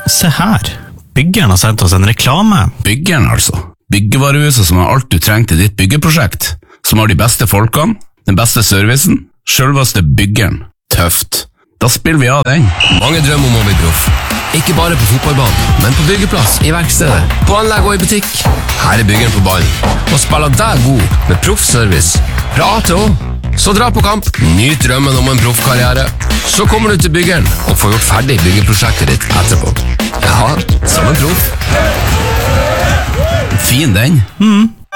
Se her, byggeren har sendt oss en reklame. Byggeren altså. Byggevarehuset som har alt du trenger til ditt byggeprosjekt. Som har de beste folkene, den beste servicen, selveste byggeren. Tøft. Da spiller vi av den. Mange drømmer om å bli proff. Ikke bare på fotballbanen, men på byggeplass, i verkstedet, på anlegg og i butikk. Her er byggeren på ballen, og spiller deg god med proffservice. Fra A til Å. Så dra på kamp, nyt drømmen om en proffkarriere. Så kommer du til byggeren og får gjort ferdig byggeprosjektet ditt etterpå. Ja, som en proff. Fin den.